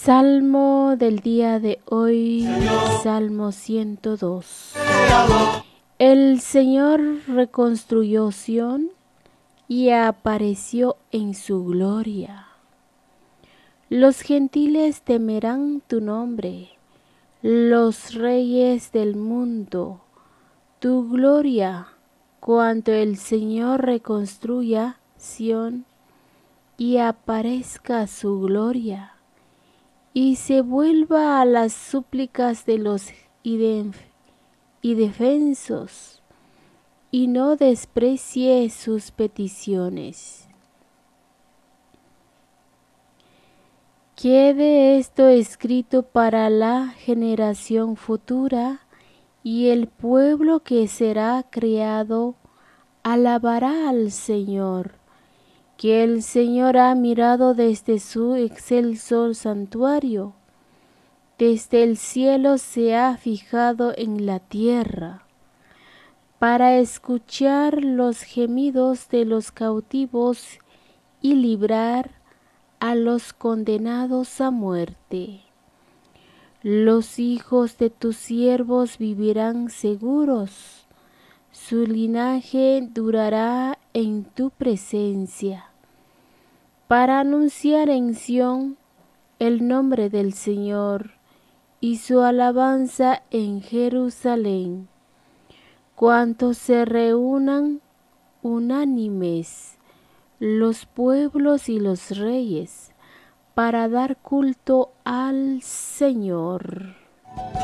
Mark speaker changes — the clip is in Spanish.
Speaker 1: Salmo del día de hoy, Salmo 102. El Señor reconstruyó Sión y apareció en su gloria. Los gentiles temerán tu nombre, los reyes del mundo, tu gloria, cuando el Señor reconstruya Sión y aparezca su gloria, y se vuelva a las súplicas de los indefensos, y no desprecie sus peticiones. Quede esto escrito para la generación futura, y el pueblo que será creado alabará al Señor, que el Señor ha mirado desde su excelso santuario, desde el cielo se ha fijado en la tierra, para escuchar los gemidos de los cautivos y librar a los condenados a muerte. Los hijos de tus siervos vivirán seguros, su linaje durará en tu presencia, para anunciar en Sión el nombre del Señor y su alabanza en Jerusalén. Cuantos se reúnan unánimes, los pueblos y los reyes, para dar culto al Señor.